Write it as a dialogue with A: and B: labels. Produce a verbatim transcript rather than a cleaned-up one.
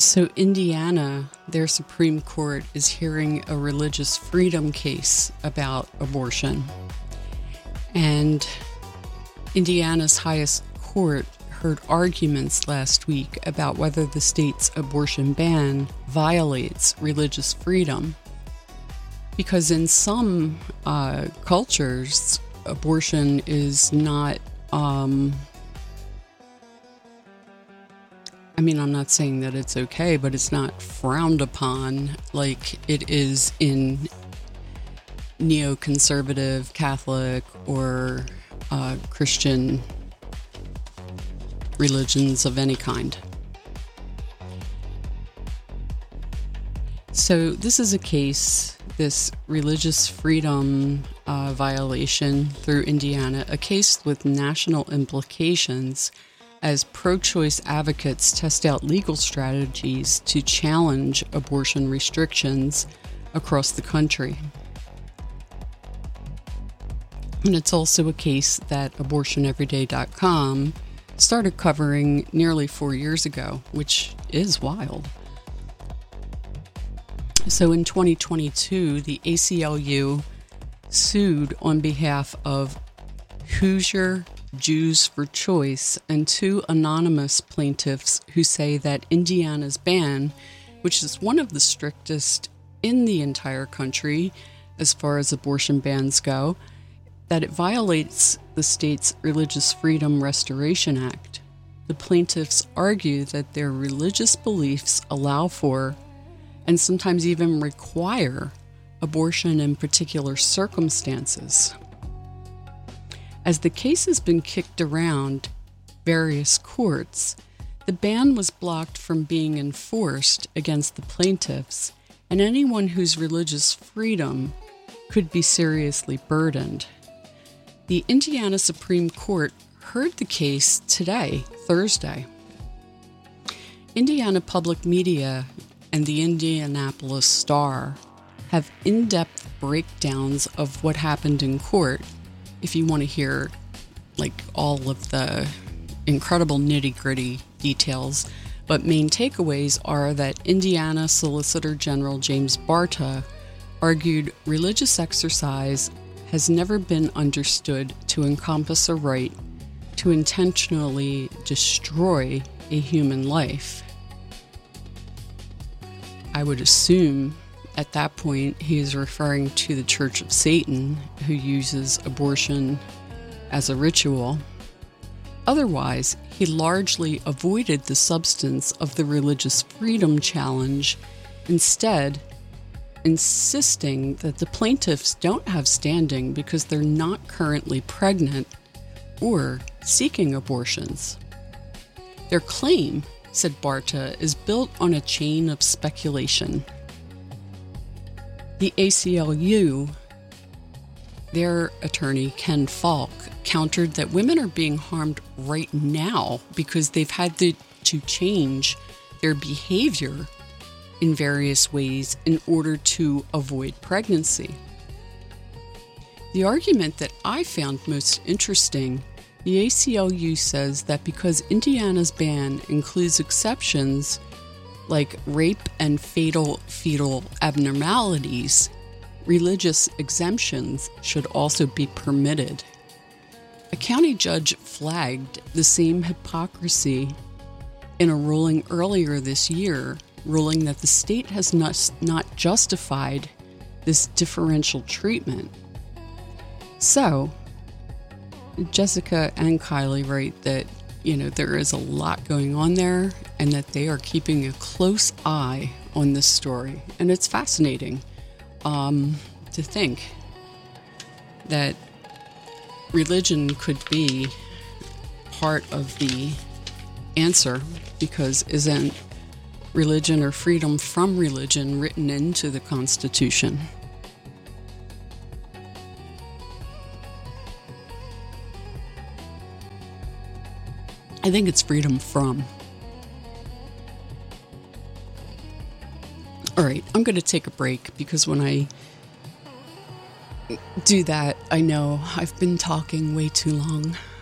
A: So Indiana, their Supreme Court is hearing a religious freedom case about abortion. And Indiana's highest court heard arguments last week about whether the state's abortion ban violates religious freedom. Because in some uh, cultures, abortion is not, um, I mean, I'm not saying that it's okay, but it's not frowned upon like it is in neoconservative, Catholic, or uh, Christian religions of any kind. So this is a case, this religious freedom uh, violation through Indiana, a case with national implications as pro-choice advocates test out legal strategies to challenge abortion restrictions across the country. And it's also a case that abortion everyday dot com started covering nearly four years ago, which is wild. So in twenty twenty-two, the A C L U sued on behalf of Hoosier Jews for Choice and two anonymous plaintiffs who say that Indiana's ban, which is one of the strictest in the entire country as far as abortion bans go, that it violates the state's Religious Freedom Restoration Act. The plaintiffs argue that their religious beliefs allow for, and sometimes even require, abortion in particular circumstances. As the case has been kicked around various courts, the ban was blocked from being enforced against the plaintiffs, and anyone whose religious freedom could be seriously burdened. The Indiana Supreme Court heard the case today, Thursday. Indiana Public Media and the Indianapolis Star have in-depth breakdowns of what happened in court. If you want to hear like all of the incredible nitty-gritty details, but main takeaways are that Indiana Solicitor General James Barta argued religious exercise has never been understood to encompass a right to intentionally destroy a human life. I would assume at that point he is referring to the Church of Satan, who uses abortion as a ritual. Otherwise, he largely avoided the substance of the religious freedom challenge, instead insisting that the plaintiffs don't have standing because they're not currently pregnant or seeking abortions. Their claim, said Barta, is built on a chain of speculation. The A C L U, their attorney, Ken Falk, countered that women are being harmed right now because they've had to, to change their behavior in various ways in order to avoid pregnancy. The argument that I found most interesting, the A C L U says that because Indiana's ban includes exceptions like rape and fatal fetal abnormalities, religious exemptions should also be permitted. A county judge flagged the same hypocrisy in a ruling earlier this year, ruling that the state has not, not justified this differential treatment. So, Jessica and Kylie write that, you know, there is a lot going on there and that they are keeping a close eye on this story. And it's fascinating um, to think that religion could be part of the answer, because isn't religion or freedom from religion written into the Constitution? I think it's freedom from. All right, I'm going to take a break because when I do that, I know I've been talking way too long.